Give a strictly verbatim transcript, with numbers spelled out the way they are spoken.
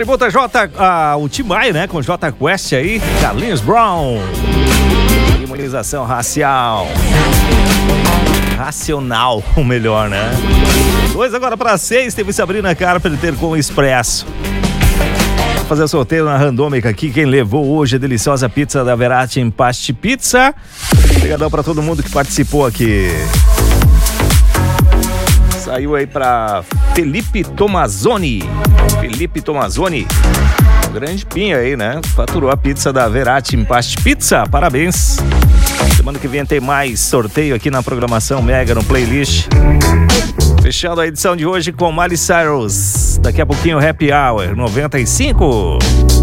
Tributa J, a, o Tim Maia, né? Com J Quest aí, Carlinhos Brown. Imunização racial. Racional, o melhor, né? Dois agora para seis, teve Sabrina Carpenter com o Expresso. Vou fazer o sorteio na randômica aqui. Quem levou hoje a deliciosa pizza da Verratti Impaste Pizza. Obrigadão para todo mundo que participou aqui. Saiu aí para Felipe Tomazoni. Felipe Tomazoni. Um grande pinho aí, né? Faturou a pizza da Verratti Impaste Pizza. Parabéns. Semana que vem tem mais sorteio aqui na programação Mega no Playlist. Fechando a edição de hoje com Miley Cyrus. Daqui a pouquinho Happy Hour noventa e cinco.